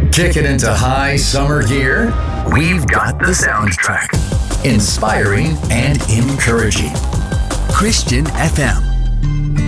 Kick it into high summer gear? We've got the soundtrack. Inspiring and encouraging. Christian FM.